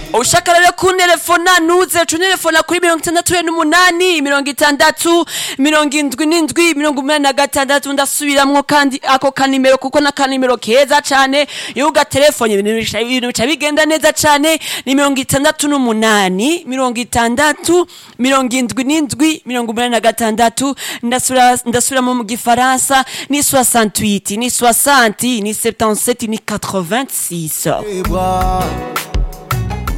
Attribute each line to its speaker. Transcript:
Speaker 1: ushaka rero kuntelefona nuze tuntelefona kuri 68 60 77 86 ndasubiramwo kandi ako kanimero kuko nakanimero keza cane iyo ugaterefone ibintu bica bigenda neza cane ni 68 60 77 86 ndasubira mu gifaransa ni 68 ni 60 ni 77 ni 86.